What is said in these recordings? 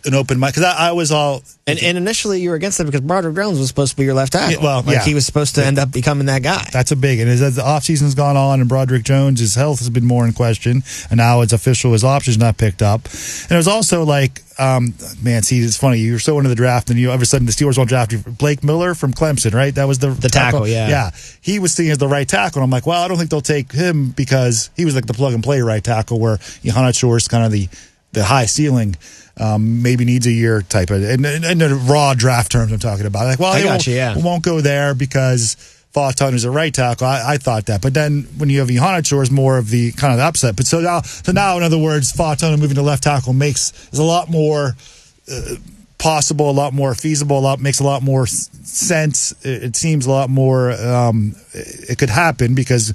an open mind, because I was all... And initially you were against it because Broderick Jones was supposed to be your left tackle. He was supposed to end up becoming that guy. That's a big... And as the offseason's gone on and Broderick Jones, his health has been more in question, and now it's official, his option's not picked up. And it was also like, it's funny, you were so into the draft, and all of a sudden the Steelers won't draft you. Blake Miller from Clemson, right? That was the tackle, yeah. Yeah. He was seen as the right tackle, and I'm like, well, I don't think they'll take him because he was like the plug-and-play right tackle, where Johanna Shores kind of the high ceiling, maybe needs a year type of, and the raw draft terms I'm talking about. Like, well, we won't go there because Fautanu is a right tackle. I thought that, but then when you have Johanna Shores, more of the kind of the upset. But so now, in other words, Fautanu moving to left tackle is a lot more possible, a lot more feasible, makes a lot more sense. It seems a lot more. It could happen because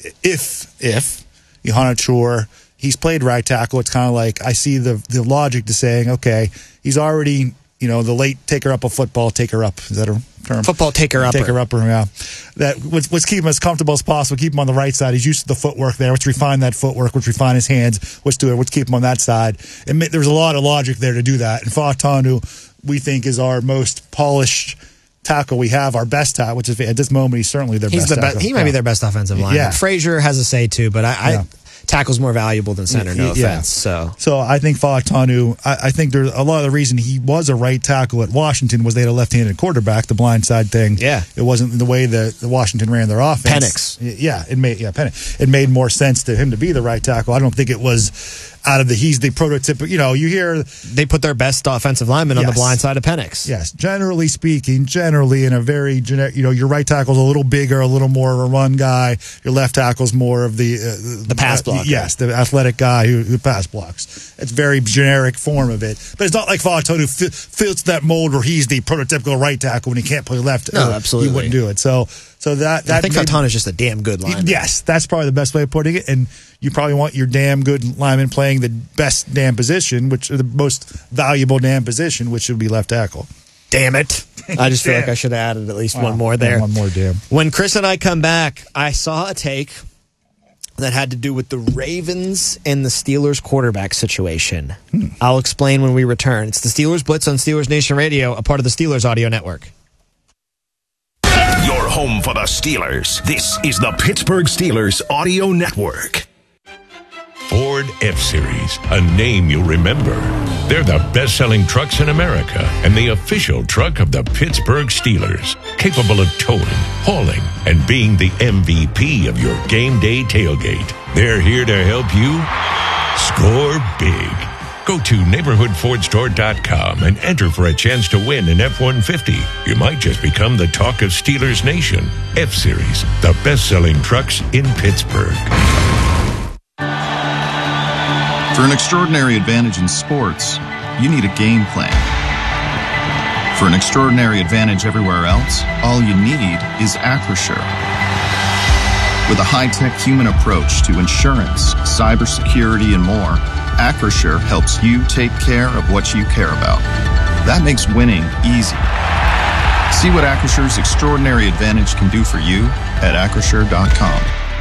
if Johanna Shores, he's played right tackle. It's kind of like I see the logic to saying, okay, he's already, the late taker up of football, taker up. Is that a term? Football taker upper. Taker upper, yeah. Let's keep him as comfortable as possible. Keep him on the right side. He's used to the footwork there. Let's refine that footwork. Let's refine his hands. Let's do it. Let's keep him on that side. And there's a lot of logic there to do that. And Fautanu, we think, is our most polished tackle we have, our best tackle, which is at this moment he's certainly their best tackle. He might be their best offensive lineman. Yeah. Frazier has a say too, but tackle's more valuable than center, no offense. So I think Fautanu, I think there's a lot of the reason he was a right tackle at Washington was they had a left-handed quarterback, the blindside thing. Yeah. It wasn't the way the Washington ran their offense. Penix. Yeah, Penix. It made more sense to him to be the right tackle. I don't think it was he's the prototypical, you hear... They put their best offensive lineman on the blind side of Penix. Yes, generally speaking, in a very generic, your right tackle's a little bigger, a little more of a run guy. Your left tackle's more of the pass blocker. Yes, the athletic guy who pass blocks. It's very generic form of it. But it's not like Fautanu fits that mold where he's the prototypical right tackle when he can't play left. No, absolutely. He wouldn't do it. So that I think Fautanu's just a damn good lineman. Yes, that's probably the best way of putting it. And you probably want your damn good lineman playing the best damn position, which is the most valuable damn position, which would be left tackle. Damn it. I just feel like I should have added at least one more there. One more damn. When Chris and I come back, I saw a take that had to do with the Ravens and the Steelers quarterback situation. I'll explain when we return. It's the Steelers Blitz on Steelers Nation Radio, a part of the Steelers Audio Network. Your home for the Steelers. This is the Pittsburgh Steelers Audio Network. Ford F-Series, a name you'll remember. They're the best-selling trucks in America and the official truck of the Pittsburgh Steelers, capable of towing, hauling, and being the MVP of your game day tailgate. They're here to help you score big. Go to neighborhoodfordstore.com and enter for a chance to win an F-150. You might just become the talk of Steelers Nation. F-Series, the best-selling trucks in Pittsburgh. For an extraordinary advantage in sports, you need a game plan. For an extraordinary advantage everywhere else, all you need is Acrisure. With a high-tech human approach to insurance, cybersecurity, and more, Acrisure helps you take care of what you care about. That makes winning easy. See what Acrisure's extraordinary advantage can do for you at Acrisure.com.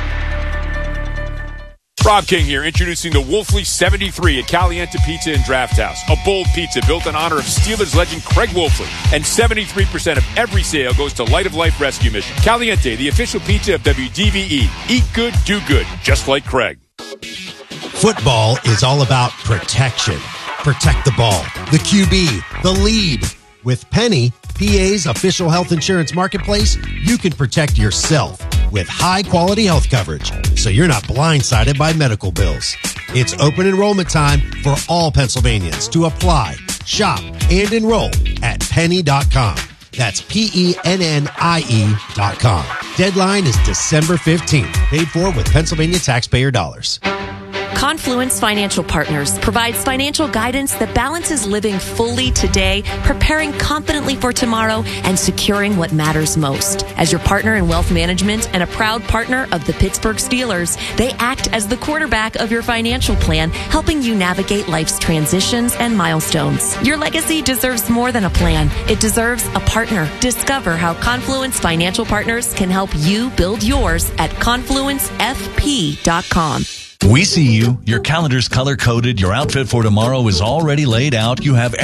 Rob King here, introducing the Wolfley 73 at Caliente Pizza and Draft House. A bold pizza built in honor of Steelers legend Craig Wolfley. And 73% of every sale goes to Light of Life Rescue Mission. Caliente, the official pizza of WDVE. Eat good, do good, just like Craig. Football is all about protection. Protect the ball, the QB, the lead. With Penny, PA's official health insurance marketplace, you can protect yourself with high-quality health coverage, so you're not blindsided by medical bills. It's open enrollment time for all Pennsylvanians to apply, shop, and enroll at penny.com. That's PENNIE.com. Deadline is December 15th. Paid for with Pennsylvania taxpayer dollars. Confluence Financial Partners provides financial guidance that balances living fully today, preparing confidently for tomorrow, and securing what matters most. As your partner in wealth management and a proud partner of the Pittsburgh Steelers, they act as the quarterback of your financial plan, helping you navigate life's transitions and milestones. Your legacy deserves more than a plan. It deserves a partner. Discover how Confluence Financial Partners can help you build yours at confluencefp.com. We see you. Your calendar's color-coded. Your outfit for tomorrow is already laid out. You have